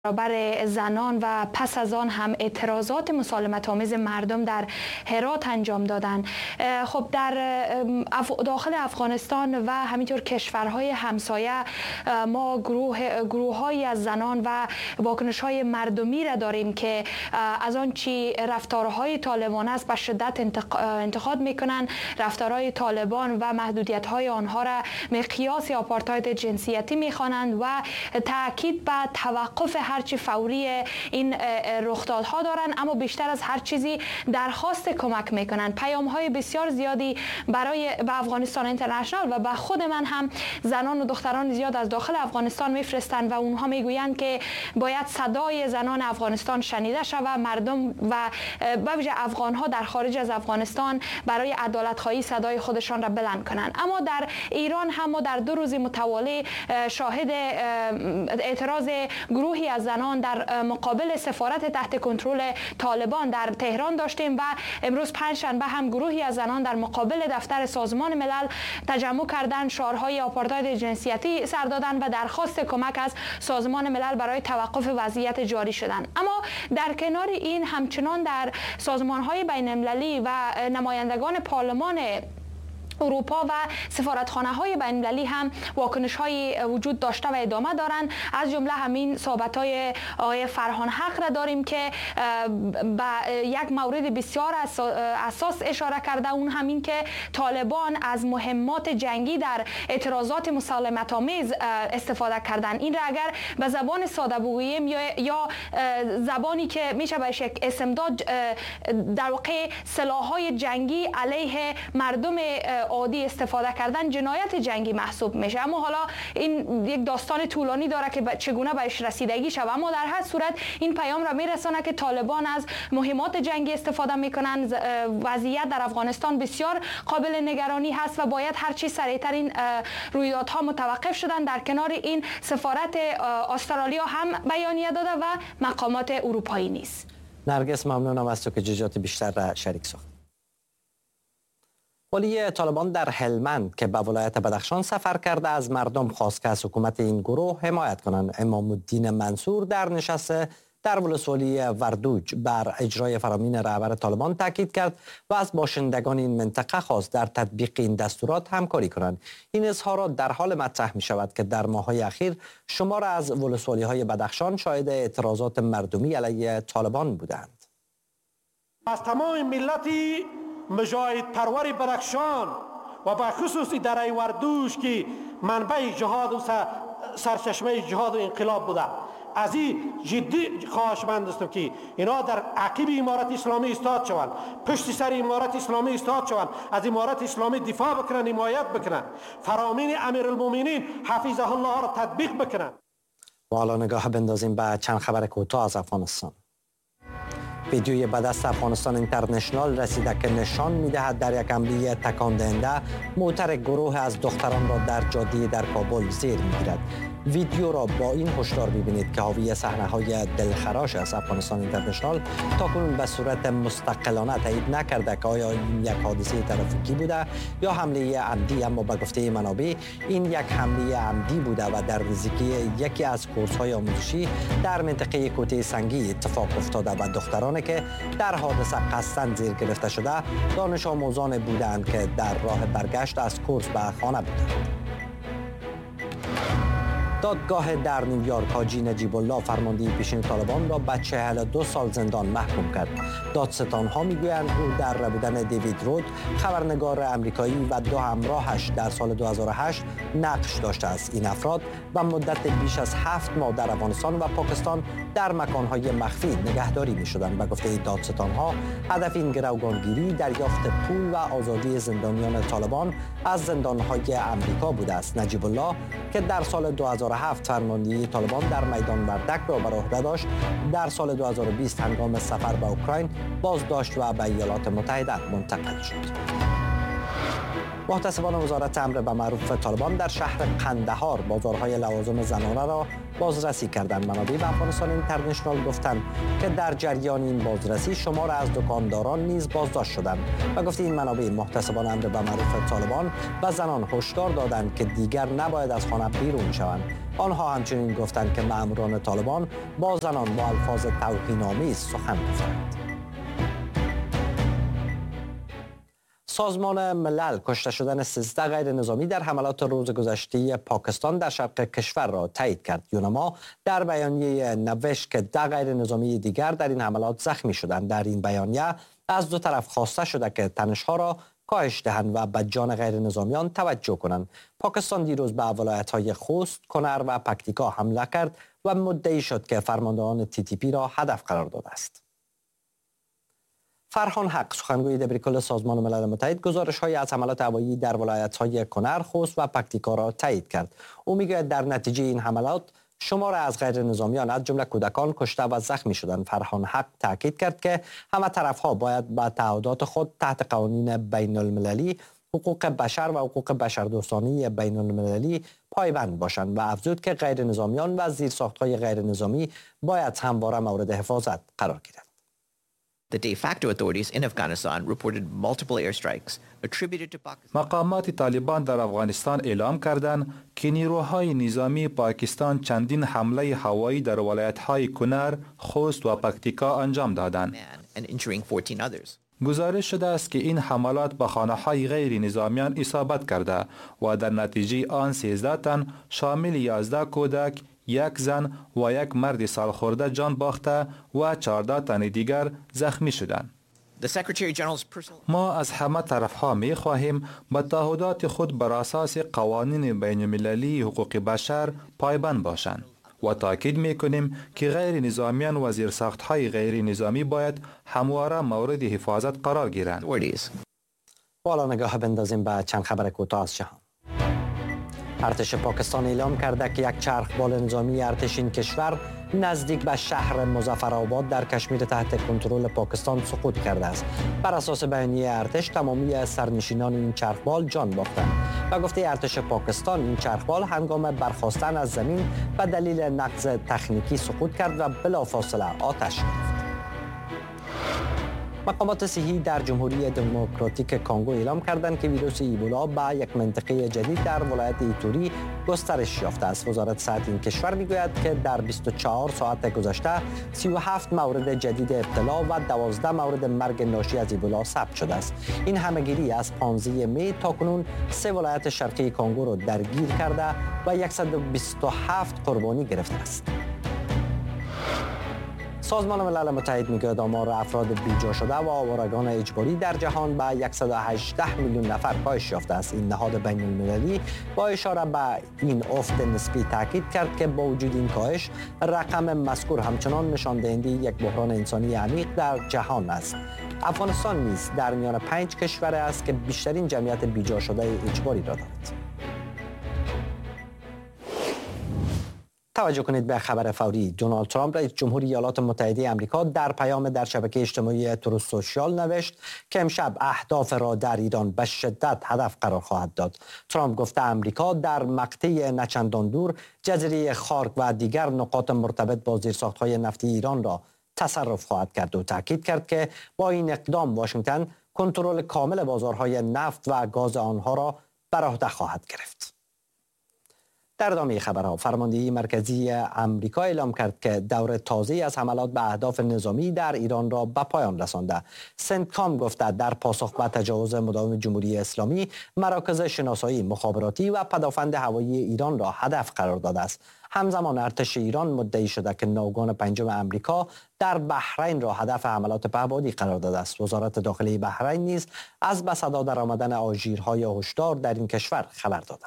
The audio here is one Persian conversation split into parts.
برابر زنان و پس از آن هم اعتراضات مسالمت آمیز مردم در هرات انجام دادند. خب در داخل افغانستان و همینطور کشورهای همسایه ما گروه‌هایی از زنان و واکنش‌های مردمی را داریم که از آن چی رفتارهای طالبان است به شدت انتقاد میکنند. رفتارهای طالبان و محدودیت‌های آنها را مقیاس آپارتاید جنسیتی میخوانند و تاکید به توقف هرچی فوری این رخدادها دارند، اما بیشتر از هر چیزی درخواست کمک میکنند. پیام‌های بسیار زیادی به افغانستان اینترنشنال و به خود من هم زنان و دختران زیاد از داخل افغانستان میفرستند و اونها میگویند که باید صدای زنان افغانستان شنیده شود. مردم و به ویژه افغان‌ها در خارج از افغانستان برای عدالت‌خواهی صدای خودشان را بلند کنند. اما در ایران هم ما در 2 روز متوالی شاهد اعتراض گروهی از زنان در مقابل سفارت تحت کنترل طالبان در تهران داشتیم و امروز پنجشنبه هم گروهی از زنان در مقابل دفتر سازمان ملل تجمع کردند، شعارهای آپارتاید جنسیتی سر دادند و درخواست کمک از سازمان ملل برای توقف وضعیت جاری شدند. اما در کنار این همچنان در سازمان‌های بین‌المللی و نمایندگان پارلمان اروپا و سفارتخانه‌های بین‌المللی هم واکنش‌های وجود داشته و ادامه دارند. از جمله همین صحبت‌های آقای فرهان حق را داریم که به یک مورد بسیار اساس اشاره کرده، اون همین که طالبان از مهمات جنگی در اعتراضات مسالمت‌آمیز استفاده کردن. این را اگر به زبان ساده بگوییم یا زبانی که میشه بهش یک استمداد، در واقع سلاح‌های جنگی علیه مردم عادی استفاده کردن جنایت جنگی محسوب میشه. اما حالا این یک داستان طولانی داره که چگونه بهش رسیدگی شود. اما در هر صورت این پیام را میرسونه که طالبان از مهمات جنگی استفاده میکنن. وضعیت در افغانستان بسیار قابل نگرانی هست و باید هر چی سریعتر این رویدادها متوقف شدن. در کنار این سفارت استرالیا هم بیانیه داده و مقامات اروپایی نیست. نرگس ممنونم از تو که جزئیات بیشتر را شریک ساخت. والی طالبان در هلمند که به ولایت بدخشان سفر کرده از مردم خواست که از حکومت این گروه حمایت کنند. امام الدین منصور در نشست در ولسوالی وردوج بر اجرای فرامین رهبر طالبان تاکید کرد و از باشندگان این منطقه خواست در تطبیق این دستورات همکاری کنند. این اظهارات در حال مطرح می شود که در ماه‌های اخیر شمار از ولسوالی‌های بدخشان شاهد اعتراضات مردمی علیه طالبان بودند. از تمام ملتی مجاهد پرور بدخشان و به خصوص در وردوش که منبع جهاد و سرچشمه جهاد و انقلاب بوده، از این جدی خواهشمند هستم که اینا در عقب امارت اسلامی ایستاد شوند، پشت سر امارت اسلامی ایستاد شوند، از امارت اسلامی دفاع بکنن، حمایت بکنن، فرامین امیرالمومنین حفظه الله را تطبیق بکنن. و حالا نگاه بندازیم به چند خبر کوتاه از افغانستان. ویدیوی به دست افغانستان اینترنشنال رسیده که نشان می‌دهد در یک حمله تکان دهنده موتر گروه از دختران را در جاده در کابل زیر می‌گیرد. ویدیو را با این هشدار ببینید که حاوی صحنه‌های دلخراش از افغانستان اینترنشنال تاکنون به صورت مستقلانه تایید نکرده که آیا این یک حادثه ترافیکی بوده یا حمله عمدی، اما به گفته منابع این یک حمله عمدی بوده و در نزدیکی یکی از کورس‌های آموزشی در منطقه کوته سنگی اتفاق افتاده و دخترانی که در حادثه قصداً زیر گرفته شده دانش آموزان بودند که در راه برگشت از کورس به خانه بودند. دادگاه در نیویورک حاجی نجیب الله فرمانده پیشین طالبان را به 42 سال زندان محکوم کرد. دادستان‌ها میگویند او در ربودن دیوید رود خبرنگار آمریکایی و 2 همراهش در سال 2008 نقش داشته است. این افراد به مدت بیش از 7 ماه در افغانستان و پاکستان در مکان‌های مخفی نگهداری می‌شدند. به گفته دادستان‌ها هدف این گروگانگیری دریافت پول و آزادی زندانیان طالبان از زندان‌های آمریکا بوده است. نجیب الله که در سال 2007 فرماندهی طالبان در میدان وردک را بر عهده داشت، در سال 2020 هنگام سفر به اوکراین بازداشت و به ایالات متحده منتقل شد. محتسبان وزارت امر به معروف طالبان در شهر قندهار بازارهای لوازم زنانه را بازرسی کردند. منابع به افغانستان اینترنشنال گفتند که در جریان این بازرسی شمار از دکانداران نیز بازداشت شدند. و گفته این منابع محتسبان امر به معروف طالبان و زنان هشدار دادند که دیگر نباید از خانه بیرون شوند. آنها همچنین گفتند که مأموران طالبان با زنان با الفاظ توهین‌آمیز سخن گفتند. سازمان ملل کشته شدن 13 غیر نظامی در حملات روز گذشته پاکستان در شرق کشور را تایید کرد. یونما در بیانیه نوشت که 10 غیر نظامی دیگر در این حملات زخمی شدند. در این بیانیه از دو طرف خواسته شده که تنش‌ها را کاهش دهند و به جان غیر نظامیان توجه کنند. پاکستان دیروز به ولایت‌های خوست، کنر و پکتیکا حمله کرد و مدعی شد که فرماندهان TTP را هدف قرار داده است. فرهان حق سخنگوی دبیرکل سازمان ملل متحد گزارش‌های از حملات هوایی در ولایت‌های کنر، خوست و پکتیکا را تایید کرد. او میگوید در نتیجه این حملات شمار از غیر نظامیان از جمله کودکان کشته و زخمی شدند. فرهان حق تاکید کرد که همه طرف‌ها باید به تعهدات خود تحت قوانین بین المللی، حقوق بشر و حقوق بشردوستانه بین المللی پایبند باشند و افزود که غیر نظامیان و زیرساخت‌های غیر نظامی باید همواره مورد حفاظت قرار گیرند. The de facto authorities in Afghanistan reported multiple airstrikes attributed to Pakistan. مقامات طالبان در افغانستان اعلام کردند که نیروهای نظامی پاکستان چندین حمله هوایی در ولایت‌های کنر، خوست و پکتیکا انجام دادند. And injuring 14 others. گزارش شده است که این حملات به خانه‌های غیر نظامیان اصابت کرده و در نتیجه آن 13 تن شامل 11 کودک، یک زن و یک مرد سالخورده جان باخته و 14 تن دیگر زخمی شدند. ما از همه طرفها می خواهیم به تعهدات خود بر اساس قوانین بین المللی حقوق بشر پایبند باشند و تاکید می کنیم که غیر نظامیان و زیرساخت‌های غیر نظامی باید همواره مورد حفاظت قرار گیرند. حالا نگاه بندازیم به چند خبر کوتاه از جهان. ارتش پاکستان اعلام کرده که یک چرخبال نظامی ارتش این کشور نزدیک به شهر مظفرآباد در کشمیر تحت کنترل پاکستان سقوط کرده است. بر اساس بیانیه ارتش تمامی سرنشینان این چرخبال جان باختند و گفته ارتش پاکستان این چرخبال هنگام برخاستن از زمین به دلیل نقض تکنیکی سقوط کرد و بلافاصله آتش گرفت. مقامات صحی در جمهوری دموکراتیک کانگو اعلام کردند که ویروس ایبولا به یک منطقه جدید در ولایت ایتوری گسترش یافته است. وزارت صحت این کشور میگوید که در 24 ساعت گذشته 37 مورد جدید ابتلا و 12 مورد مرگ ناشی از ایبولا ثبت شده است. این همهگیری از 15 می تا کنون 3 ولایت شرقی کانگو را درگیر کرده و 127 قربانی گرفته است. سازمان ملل متحد میگوید آمار افراد بیجا شده و آوارگان اجباری در جهان به 118 میلیون نفر کاهش یافته است. این نهاد بین المللی با اشاره به این افت نسبی تاکید کرد که با وجود این کاهش رقم مذکور همچنان نشان دهنده یک بحران انسانی عمیق در جهان است. افغانستان نیز در میان 5 کشور است که بیشترین جمعیت بیجا شده اجباری را دارد. توجه کنید به خبر فوری. دونالد ترامپ رئیس جمهور ایالات متحده آمریکا در پیام در شبکه اجتماعی تروث سوشیال نوشت که امشب اهداف را در ایران به شدت هدف قرار خواهد داد. ترامپ گفته آمریکا در مقطع نچندان دور جزیره خارک و دیگر نقاط مرتبط با زیرساخت‌های نفتی ایران را تصرف خواهد کرد و تاکید کرد که با این اقدام واشنگتن کنترل کامل بازارهای نفت و گاز آنها را بر عهده خواهد گرفت. در ادامه خبرها، فرماندهی مرکزی آمریکا اعلام کرد که دور تازه‌ای از حملات به اهداف نظامی در ایران را به پایان رسانده. سنتکام گفته در پاسخ به تجاوز مداوم جمهوری اسلامی مراکز شناسایی، مخابراتی و پدافند هوایی ایران را هدف قرار داده است. همزمان ارتش ایران مدعی شده که ناوگان پنجم آمریکا در بحرین را هدف حملات پهپادی قرار داده است. وزارت داخلی بحرین نیز از به صدا درآمدن آژیرهای هشدار در این کشور خبر داده.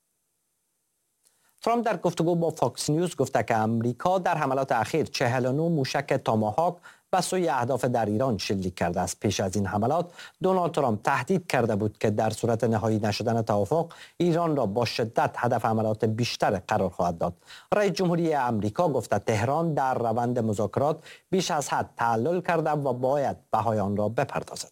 ترامپ در گفتگو با فاکس نیوز گفته که آمریکا در حملات اخیر 49 موشک تاماهاک به سوی اهداف در ایران شلیک کرده است. پیش از این حملات دونالد ترامپ تهدید کرده بود که در صورت نهایی نشدن توافق ایران را با شدت هدف حملات بیشتر قرار خواهد داد. رئیس جمهوری آمریکا گفته تهران در روند مذاکرات بیش از حد تعلل کرده و باید بهای آن را بپردازد.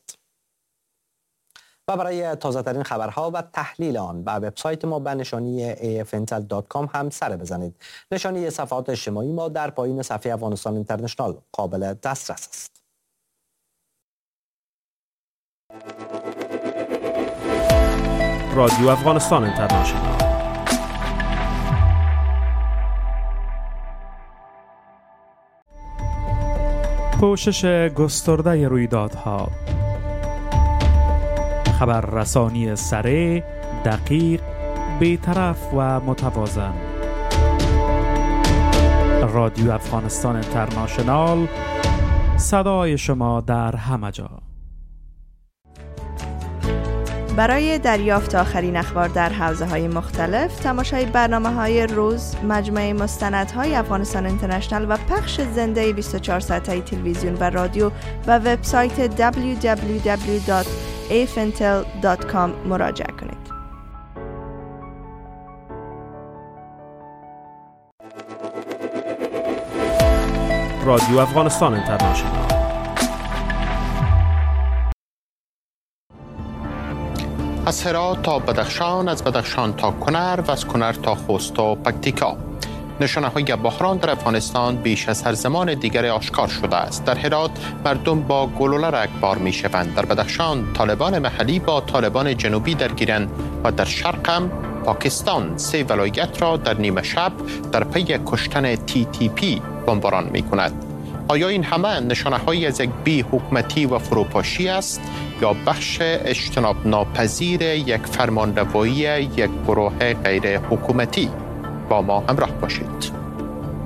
و برای تازه‌ترین خبرها و تحلیل آن به وبسایت ما به نشانی afntel.com هم سر بزنید. نشانی صفحات اجتماعی ما در پایین صفحه افغانستان اینترنشنال قابل دسترس است. رادیو افغانستان اینترنشنال پوشش گسترده رویدادها، خبررسانی سریع، دقیق، بی‌طرف و متوازن. رادیو افغانستان اینترنشنال، صدای شما در همه جا. برای دریافت آخرین اخبار در حوزه‌های مختلف، تماشای برنامه‌های روز، مجموعه مستندهای افغانستان اینترنشنال و پخش زنده 24 ساعته تلویزیون و رادیو و وبسایت www.afintel.com مراجعه کنید. رادیو افغانستان اینترنشنال. از هرات تا بدخشان، از بدخشان تا کنر و از کنر تا خوست و پکتیکا. نشانه‌های بحران در افغانستان بیش از هر زمان دیگر آشکار شده است. در هرات مردم با گلوله رگبار می‌شوند. در بدخشان طالبان محلی با طالبان جنوبی درگیرند و در شرق هم پاکستان 3 ولایت را در نیمه شب در پی کشتن TTP بمباران می‌کند. آیا این همه نشانه‌هایی از یک بی‌حکومتی و فروپاشی است یا بخش اجتناب ناپذیر یک فرمانروایی یک گروه غیر حکومتی؟ با ما همراه باشید.